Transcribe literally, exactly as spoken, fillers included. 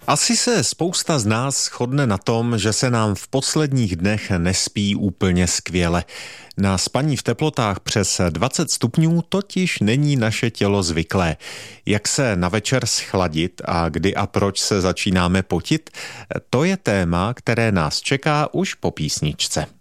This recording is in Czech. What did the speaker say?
Asi se spousta z nás shodne na tom, že se nám v posledních dnech nespí úplně skvěle. Na spaní v teplotách přes dvacet stupňů totiž není naše tělo zvyklé. Jak se na večer schladit a kdy a proč se začínáme potit? To je téma, které nás čeká už po písničce.